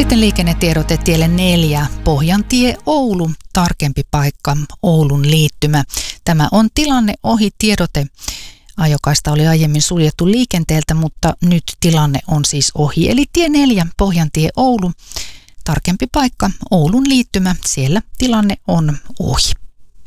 Sitten liikennetiedote tielle 4, Pohjantie Oulu, tarkempi paikka Oulun liittymä. Tämä on tilanne ohi tiedote. Ajokaista oli aiemmin suljettu liikenteeltä, mutta nyt tilanne on siis ohi. Eli tie 4, Pohjantie Oulu, tarkempi paikka Oulun liittymä, siellä tilanne on ohi.